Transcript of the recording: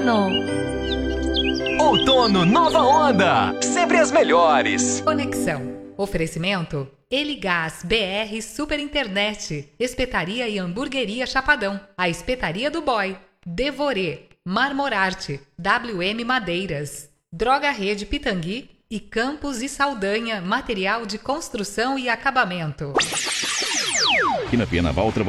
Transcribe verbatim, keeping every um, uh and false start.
Outono. Outono, nova onda. Sempre as melhores. Conexão. Oferecimento Eligás B R Super Internet. Espetaria e Hamburgueria Chapadão. A Espetaria do Boy. Devorê. Marmorarte. W M Madeiras. Droga Rede Pitangui. E Campos e Saldanha. Material de construção e acabamento. Aqui na Pena Valtra